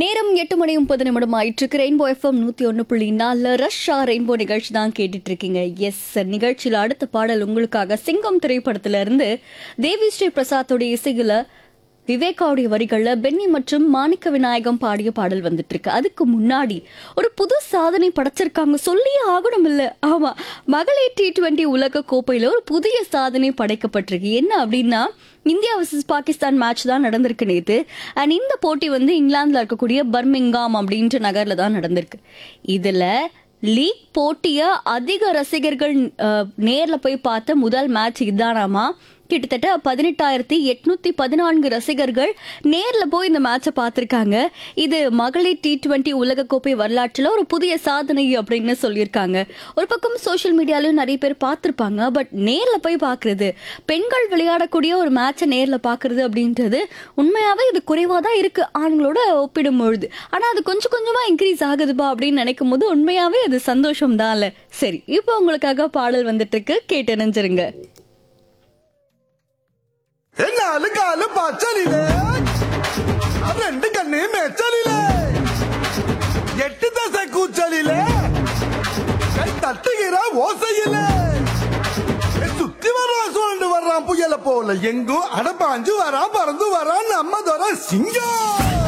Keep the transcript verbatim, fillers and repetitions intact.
நேரம் எட்டு மணி முப்பது நிமிடம் ஆயிட்டு ரெயின்போ எஃப்எம் நூத்தி ஒன்னு புள்ளி நாலு ரஷ்ஷா ரெயின்போ நிகழ்ச்சி தான் கேட்டுட்டு இருக்கீங்க. எஸ், நிகழ்ச்சியில் அடுத்த பாடல் உங்களுக்காக சிங்கம் திரைப்படத்துல இருந்து தேவி ஸ்ரீ பிரசாத்தோடைய இசையில விவேகாவுடைய வரிகள்ல பென்னி மற்றும் மாணிக்க விநாயகம் பாடிய பாடல் வந்துட்டு இருக்கு. அதுக்கு முன்னாடி ஒரு புது சாதனை படைச்சிருக்காங்க, சொல்லியே ஆகணும் இல்ல. ஆமா, மகளிர் டி டுவெண்டி உலக கோப்பையில ஒரு புதிய சாதனை படைக்கப்பட்டிருக்கு. என்ன அப்படின்னா, இந்தியா வர்சஸ் பாகிஸ்தான் மேட்ச் தான் நடந்திருக்கு நேத்து. அண்ட் இந்த போட்டி வந்து இங்கிலாந்துல இருக்கக்கூடிய பர்மிங்காம் அப்படின்ற நகர்ல தான் நடந்திருக்கு. இதுல லீக் போட்டிய அதிக ரசிகர்கள் நேர்ல போய் பார்த்த முதல் மேட்ச் இதானாமா. கிட்டத்தட்ட பதினெட்டாயிரத்தி எட்நூத்தி பதினான்கு ரசிகர்கள் நேர்ல போய் இந்த மேட்சை பார்த்திருக்காங்க. இது மகளிர் டி டுவெண்டி உலகக்கோப்பை வரலாற்றுல ஒரு புதிய சாதனை அப்படின்னு சொல்லியிருக்காங்க. ஒரு பக்கம் சோசியல் மீடியாலயும் நிறைய பேர் பார்த்திருப்பாங்க. பட் நேர்ல போய் பாக்குறது, பெண்கள் விளையாடக்கூடிய ஒரு மேட்சை நேர்ல பாக்குறது அப்படின்றது உண்மையாவே இது குறைவா தான் இருக்கு ஆண்களோட ஒப்பிடும் பொழுது. ஆனா அது கொஞ்சம் கொஞ்சமா இன்க்ரீஸ் ஆகுதுப்பா அப்படின்னு நினைக்கும் போது உண்மையாவே அது சந்தோஷம் தான் இல்ல. சரி, இப்போ உங்களுக்காக பாடல் வந்துட்டு இருக்கு, கேட்டு நினைஞ்சிருங்க. நாலு காலு பச்சலிலே ரெண்டு கண்ணு மேச்சலிலே எட்டு தசை கூச்சலிலே கை தட்டுகிற ஓசையிலே சுத்தி வர்றான் சுழண்டு வர்றான் புயல போல எங்கும் அடப்பாஞ்சு வரான் பறந்து வரான் நம்ம தர சிங்கம்.